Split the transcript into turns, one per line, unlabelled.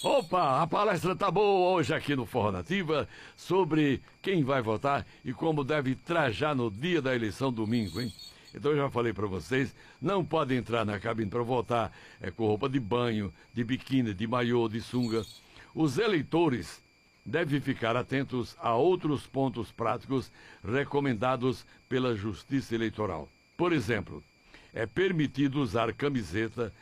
Opa, a palestra tá boa hoje aqui no Forró Nativa sobre quem vai votar e como deve trajar no dia da eleição domingo, hein? Então eu já falei para vocês, não pode entrar na cabine para votar com roupa de banho, de biquíni, de maiô, de sunga. Os eleitores devem ficar atentos a outros pontos práticos recomendados pela Justiça Eleitoral. Por exemplo, é permitido usar camiseta